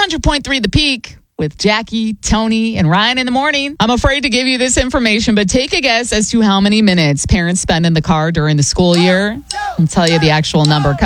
100.3 The Peak with Jackie, Tony, and Ryan in the morning. I'm afraid to give you this information, but take a guess as to how many minutes parents spend in the car during the school year. I'll tell you the actual number